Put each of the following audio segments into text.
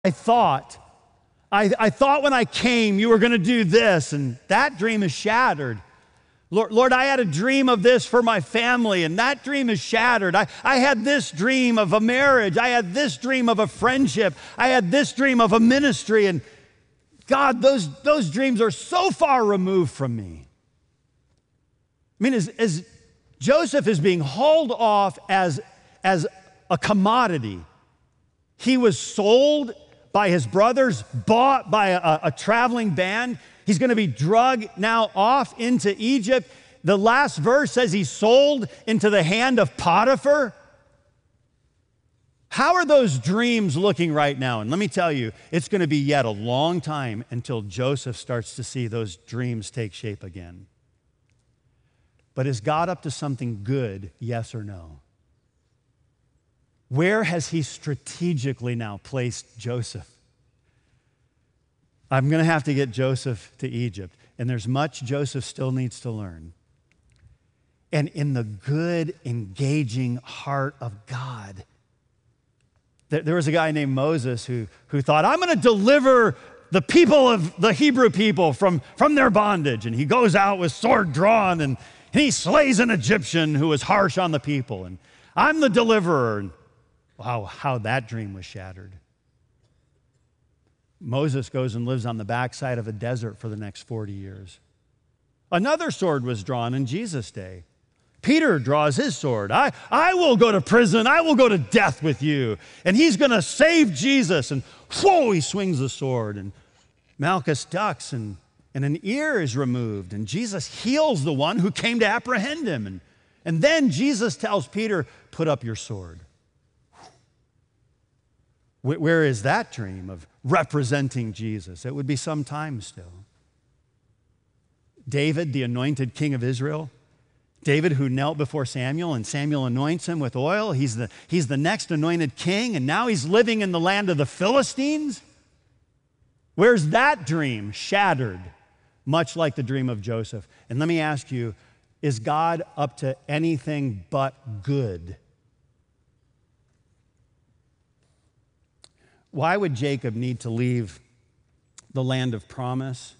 I thought. I thought when I came you were going to do this, and that dream is shattered. Lord, I had a dream of this for my family, and that dream is shattered. I had this dream of a marriage. I had this dream of a friendship. I had this dream of a ministry, and God, those dreams are so far removed from me. I mean, as Joseph is being hauled off as a commodity, he was sold by his brothers, bought by a traveling band. He's going to be drugged now off into Egypt. The last verse says he's sold into the hand of Potiphar. How are those dreams looking right now? And let me tell you, it's going to be yet a long time until Joseph starts to see those dreams take shape again. But is God up to something good, yes or no? Where has he strategically now placed Joseph? I'm going to have to get Joseph to Egypt, and there's much Joseph still needs to learn. And in the good, engaging heart of God, there was a guy named Moses who thought, I'm going to deliver the people of the Hebrew people from their bondage. And he goes out with sword drawn, and he slays an Egyptian who was harsh on the people. And I'm the deliverer. And wow, how that dream was shattered. Moses goes and lives on the backside of a desert for the next 40 years. Another sword was drawn in Jesus' day. Peter draws his sword. I will go to prison. I will go to death with you. And he's going to save Jesus. And whoa, he swings the sword. And Malchus ducks, and an ear is removed. And Jesus heals the one who came to apprehend him. And then Jesus tells Peter, put up your sword. Where is that dream of representing Jesus? It would be some time still. David, the anointed king of Israel, David who knelt before Samuel, and Samuel anoints him with oil. He's the next anointed king, and now he's living in the land of the Philistines. Where's that dream? Shattered, much like the dream of Joseph. And let me ask you, is God up to anything but good? Why would Jacob need to leave the land of promise?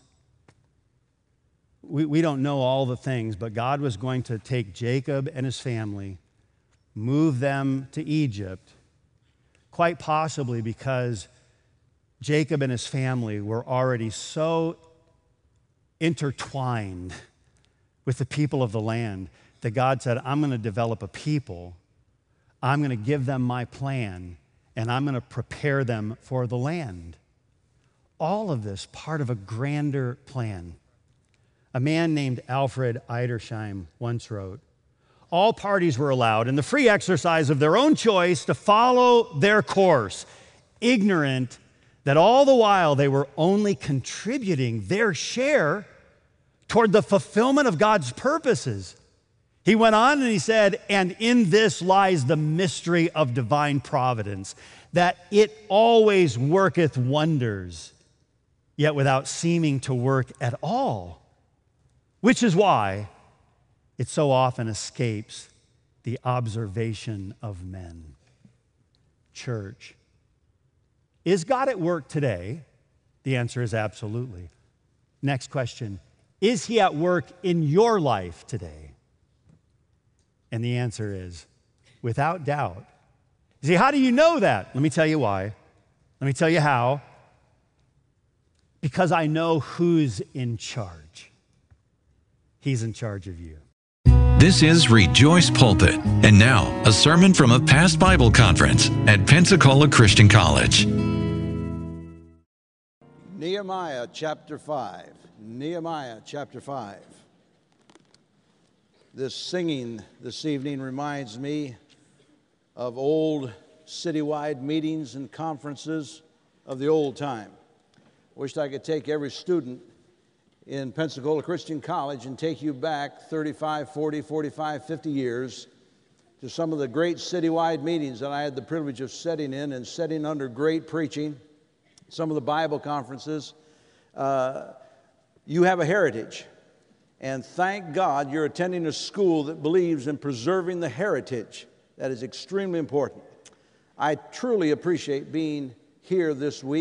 We don't know all the things, but God was going to take Jacob and his family, move them to Egypt, quite possibly because Jacob and his family were already so intertwined with the people of the land that God said, I'm going to develop a people, I'm going to give them my plan, and I'm going to prepare them for the land. All of this part of a grander plan. A man named Alfred Edersheim once wrote, all parties were allowed in the free exercise of their own choice to follow their course, ignorant that all the while they were only contributing their share toward the fulfillment of God's purposes. He went on and he said, and in this lies the mystery of divine providence, that it always worketh wonders, yet without seeming to work at all, which is why it so often escapes the observation of men. Church, is God at work today? The answer is absolutely. Next question, is he at work in your life today? And the answer is, without doubt. You see, how do you know that? Let me tell you why. Let me tell you how. Because I know who's in charge. He's in charge of you. This is Rejoice Pulpit. And now, a sermon from a past Bible conference at Pensacola Christian College. Nehemiah chapter 5. Nehemiah chapter 5. This singing this evening reminds me of old citywide meetings and conferences of the old time. Wished I could take every student in Pensacola Christian College and take you back 35, 40, 45, 50 years to some of the great citywide meetings that I had the privilege of sitting in and sitting under great preaching, some of the Bible conferences. You have a heritage. And thank God you're attending a school that believes in preserving the heritage. That is extremely important. I truly appreciate being here this week.